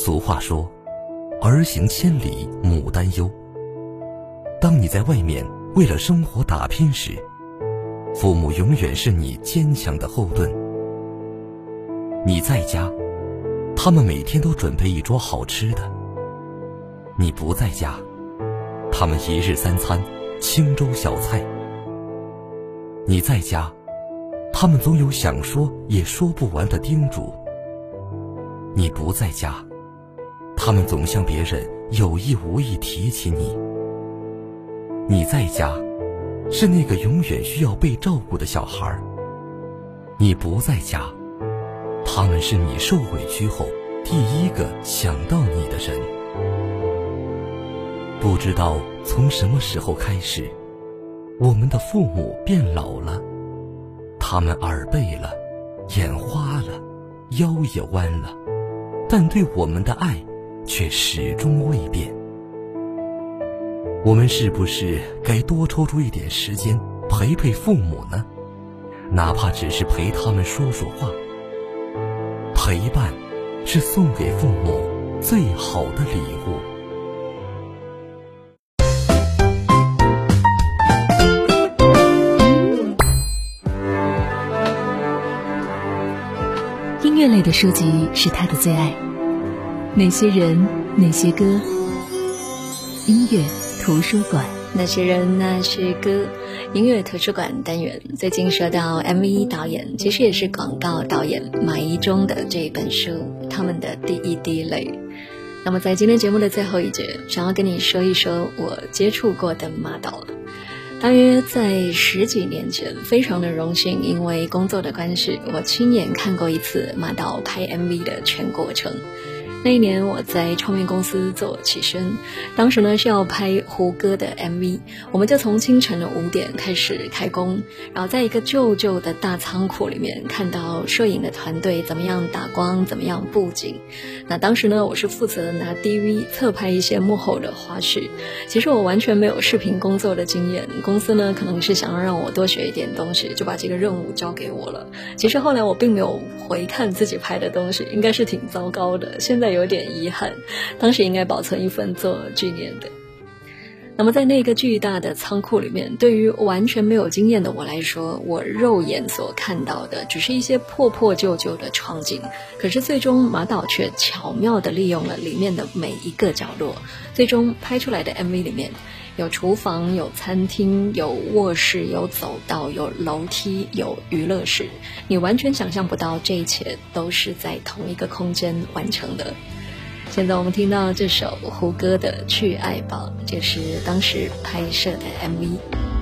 俗话说，儿行千里母担忧。当你在外面为了生活打拼时，父母永远是你坚强的后盾。你在家，他们每天都准备一桌好吃的；你不在家，他们一日三餐清粥小菜。你在家，他们总有想说也说不完的叮嘱；你不在家，他们总向别人有意无意提起你。你在家，是那个永远需要被照顾的小孩；你不在家，他们是你受委屈后第一个想到你的人。不知道从什么时候开始，我们的父母变老了，他们耳背了，眼花了，腰也弯了，但对我们的爱却始终未变。我们是不是该多抽出一点时间陪陪父母呢？哪怕只是陪他们说说话。陪伴是送给父母最好的礼物。 音乐类的书籍是他的最爱，哪些人，哪些歌？音乐图书馆， 那些人，那些歌。音乐图书馆单元，最近说到 MV 导演，其实也是广告导演马一中的这一本书《他们的第一滴泪》。那么在今天节目的最后一节，想要跟你说一说我接触过的马导。大约在10几年前，非常的荣幸，因为工作的关系，我亲眼看过一次马导拍 MV 的全过程。那一年我在唱片公司做起身，当时呢是要拍胡歌的 MV， 我们就从清晨的5点开始开工，然后在一个旧旧的大仓库里面看到摄影的团队怎么样打光，怎么样布景。那当时呢我是负责拿 DV 侧拍一些幕后的花絮，其实我完全没有视频工作的经验，公司呢可能是想要让我多学一点东西，就把这个任务交给我了。其实后来我并没有回看自己拍的东西，应该是挺糟糕的，现在有点遗憾，当时应该保存一份做纪念的。那么在那个巨大的仓库里面，对于完全没有经验的我来说，我肉眼所看到的只是一些破破旧旧的场景，可是最终马导却巧妙地利用了里面的每一个角落，最终拍出来的 MV 里面有厨房，有餐厅，有卧室，有走道，有楼梯，有娱乐室，你完全想象不到这一切都是在同一个空间完成的。现在我们听到这首胡歌的《去爱吧》，就是当时拍摄的 MV。